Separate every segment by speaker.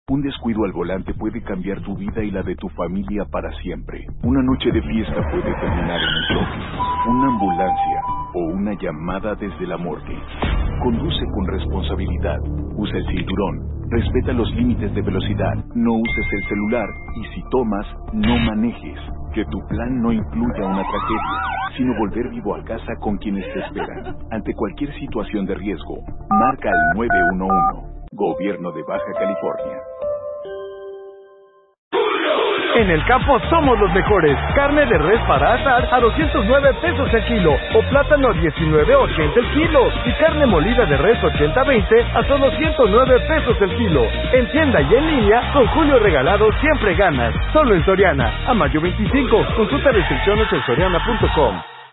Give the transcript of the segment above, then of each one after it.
Speaker 1: Un descuido al volante puede cambiar tu vida y la de tu familia para siempre. Una noche de fiesta puede terminar en un choque, una ambulancia o una llamada desde la morgue. Conduce con responsabilidad. Usa el cinturón. Respeta los límites de velocidad. No uses el celular. Y si tomas, no manejes. Que tu plan no incluya una tragedia, sino volver vivo a casa con quienes te esperan. Ante cualquier situación de riesgo, marca al 911. Gobierno de Baja California.
Speaker 2: En el campo somos los mejores. Carne de res para asar a 209 pesos el kilo. O plátano a 19.80 el kilo. Y carne molida de res 80-20 a solo 109 pesos el kilo. En tienda y en línea, con Julio Regalado siempre ganas. Solo en Soriana. A mayo 25. Consulta restricciones en soriana.com.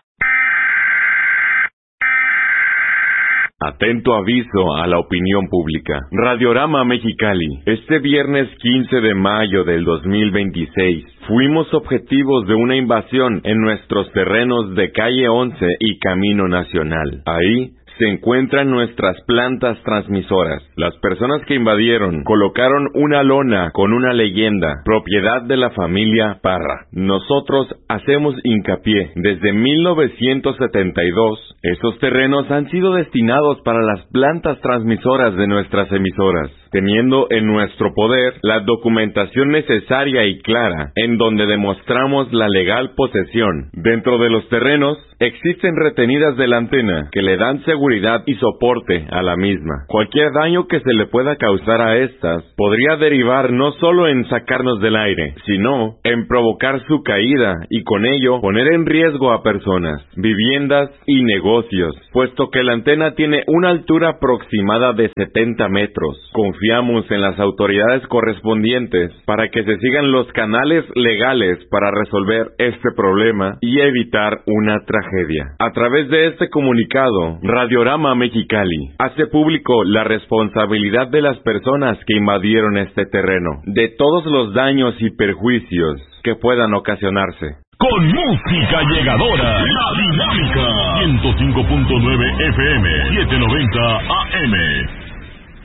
Speaker 3: Atento aviso a la opinión pública. Radiorama Mexicali. Este viernes 15 de mayo del 2026 fuimos objetivos de una invasión en nuestros terrenos de Calle 11 y Camino Nacional. Ahí se encuentran nuestras plantas transmisoras. Las personas que invadieron colocaron una lona con una leyenda, propiedad de la familia Parra. Nosotros hacemos hincapié. Desde 1972, esos terrenos han sido destinados para las plantas transmisoras de nuestras emisoras, teniendo en nuestro poder la documentación necesaria y clara, en donde demostramos la legal posesión. Dentro de los terrenos existen retenidas de la antena que le dan seguridad y soporte a la misma. Cualquier daño que se le pueda causar a estas podría derivar no solo en sacarnos del aire, sino en provocar su caída y con ello poner en riesgo a personas, viviendas y negocios, puesto que la antena tiene una altura aproximada de 70 metros. Confiamos en las autoridades correspondientes para que se sigan los canales legales para resolver este problema y evitar una tragedia. A través de este comunicado, Radiorama Mexicali hace público la responsabilidad de las personas que invadieron este terreno, de todos los daños y perjuicios que puedan ocasionarse.
Speaker 4: Con música llegadora, La Dinámica, 105.9 FM, 790 AM.